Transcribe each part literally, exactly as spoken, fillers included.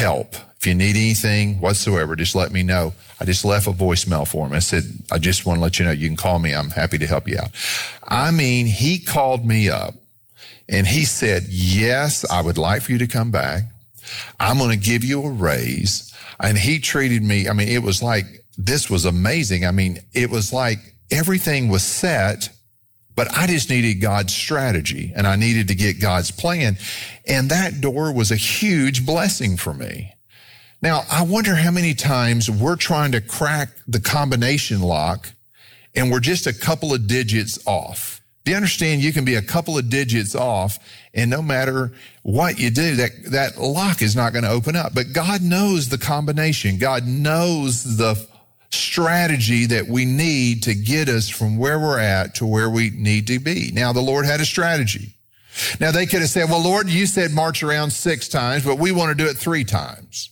help. If you need anything whatsoever, just let me know. I just left a voicemail for him. I said, I just want to let you know you can call me. I'm happy to help you out. I mean, he called me up and he said, yes, I would like for you to come back. I'm going to give you a raise. And he treated me, I mean, it was like, this was amazing. I mean, it was like everything was set, but I just needed God's strategy and I needed to get God's plan. And that door was a huge blessing for me. Now, I wonder how many times we're trying to crack the combination lock and we're just a couple of digits off. Do you understand? You can be a couple of digits off and no matter what you do, that, that lock is not going to open up. But God knows the combination. God knows the strategy that we need to get us from where we're at to where we need to be. Now, the Lord had a strategy. Now, they could have said, well, Lord, you said march around six times, but we want to do it three times.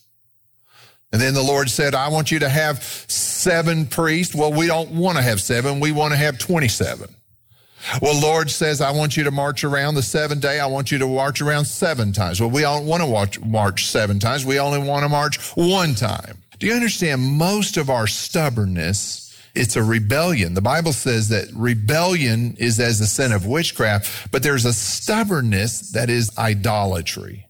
And then the Lord said, I want you to have seven priests. Well, we don't want to have seven. We want to have twenty-seven. Well, Lord says, I want you to march around the seventh day. I want you to march around seven times. Well, we don't want to march, march seven times. We only want to march one time. Do you understand? Most of our stubbornness, it's a rebellion. The Bible says that rebellion is as the sin of witchcraft, but there's a stubbornness that is idolatry.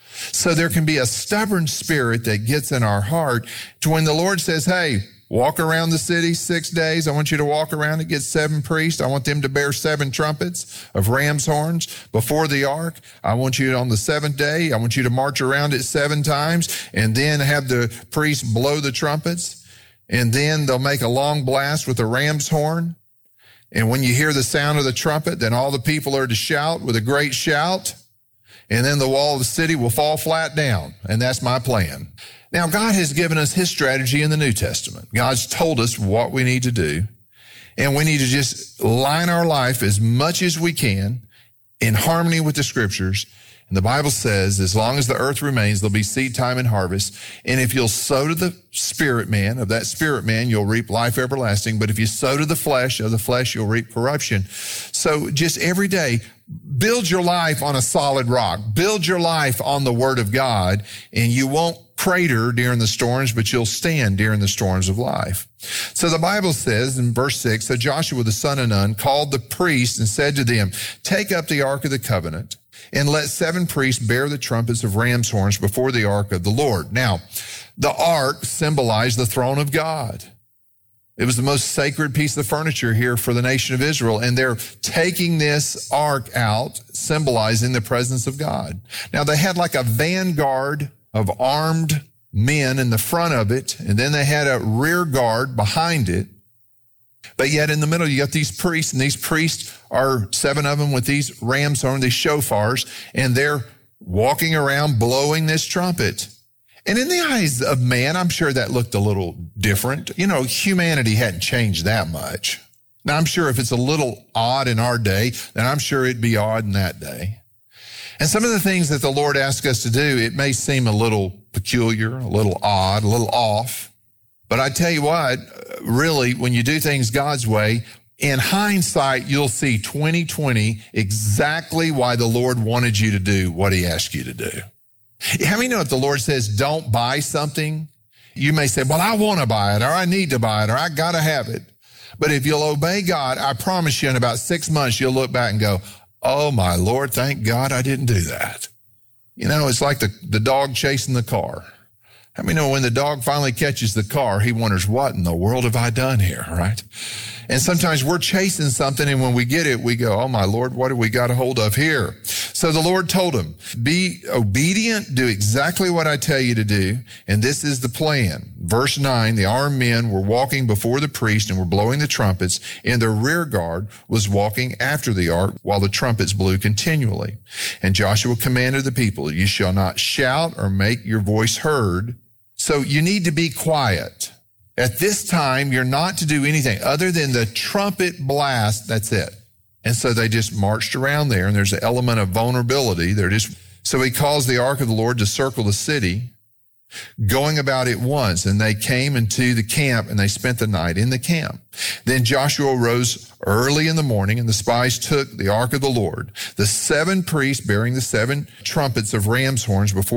So there can be a stubborn spirit that gets in our heart to when the Lord says, hey, walk around the city six days. I want you to walk around and get seven priests. I want them to bear seven trumpets of ram's horns before the ark. I want you on the seventh day. I want you to march around it seven times and then have the priests blow the trumpets. And then they'll make a long blast with a ram's horn. And when you hear the sound of the trumpet, then all the people are to shout with a great shout. And then the wall of the city will fall flat down. And that's my plan. Now, God has given us his strategy in the New Testament. God's told us what we need to do. And we need to just line our life as much as we can in harmony with the scriptures. And the Bible says, as long as the earth remains, there'll be seed time and harvest. And if you'll sow to the spirit man, of that spirit man, you'll reap life everlasting. But if you sow to the flesh, of the flesh, you'll reap corruption. So just every day, build your life on a solid rock. Build your life on the word of God, and you won't crater during the storms, but you'll stand during the storms of life. So the Bible says in verse six, so Joshua the son of Nun called the priests and said to them, take up the ark of the covenant and let seven priests bear the trumpets of ram's horns before the ark of the Lord. Now, the ark symbolized the throne of God. It was the most sacred piece of furniture here for the nation of Israel, and they're taking this ark out, symbolizing the presence of God. Now, they had like a vanguard of armed men in the front of it, and then they had a rear guard behind it. But yet in the middle, you got these priests, and these priests are seven of them with these ram's horns, these shofars, and they're walking around blowing this trumpet. And in the eyes of man, I'm sure that looked a little different. You know, humanity hadn't changed that much. Now, I'm sure if it's a little odd in our day, then I'm sure it'd be odd in that day. And some of the things that the Lord asks us to do, it may seem a little peculiar, a little odd, a little off. But I tell you what, really, when you do things God's way, in hindsight, you'll see twenty twenty exactly why the Lord wanted you to do what he asked you to do. How many know if the Lord says, don't buy something, you may say, well, I want to buy it, or I need to buy it, or I got to have it. But if you'll obey God, I promise you in about six months, you'll look back and go, oh, my Lord, thank God I didn't do that. You know, it's like the, the dog chasing the car. How many know when the dog finally catches the car, he wonders, what in the world have I done here, right? And sometimes we're chasing something, and when we get it, we go, oh, my Lord, what have we got a hold of here? So the Lord told him, be obedient, do exactly what I tell you to do, and this is the plan. Verse nine, the armed men were walking before the priest and were blowing the trumpets, and their rear guard was walking after the ark while the trumpets blew continually. And Joshua commanded the people, you shall not shout or make your voice heard. So you need to be quiet. At this time, you're not to do anything other than the trumpet blast. That's it. And so they just marched around there, and there's an element of vulnerability. They're just, so he caused the ark of the Lord to circle the city, going about it once, and they came into the camp, and they spent the night in the camp. Then Joshua rose early in the morning, and the spies took the ark of the Lord, the seven priests bearing the seven trumpets of ram's horns before